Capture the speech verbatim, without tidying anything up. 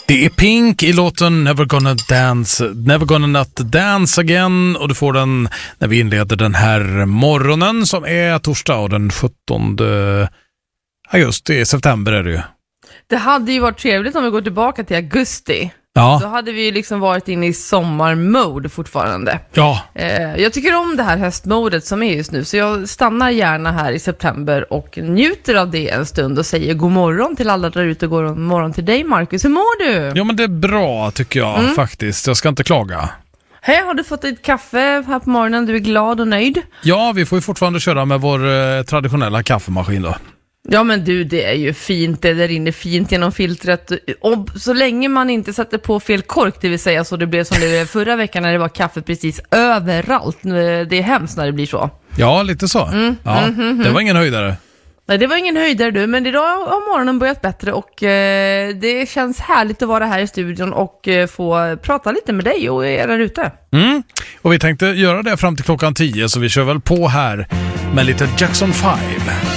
Det är Pink i låten Never Gonna Dance, Never Gonna Not Dance Again, och du får den när vi inleder den här morgonen som är torsdag och den sjuttonde augusti, september är det ju. Det hade ju varit trevligt om vi går tillbaka till augusti. Ja. Då hade vi ju liksom varit inne i sommarmode fortfarande. Ja. Eh, jag tycker om det här höstmodet som är just nu, så jag stannar gärna här i september och njuter av det en stund och säger god morgon till alla där ute och god morgon till dig, Marcus. Hur mår du? Ja, men det är bra tycker jag mm. faktiskt. Jag ska inte klaga. Hej, har du fått ett kaffe här på morgonen? Du är glad och nöjd? Ja, vi får ju fortfarande köra med vår eh, traditionella kaffemaskin då. Ja, men du, det är ju fint, det där inne fint genom filtret, och så länge man inte sätter på fel kork, det vill säga så det blev som det förra veckan när det var kaffe precis överallt. Det är hemskt när det blir så. Ja, lite så. Mm, ja, mm, mm, det var ingen höjdare. Nej, det var ingen höjdare du, men idag har morgonen börjat bättre och eh, det känns härligt att vara här i studion och eh, få prata lite med dig och er där ute. Mm. Och vi tänkte göra det fram till klockan tio, så vi kör väl på här med lite Jackson five.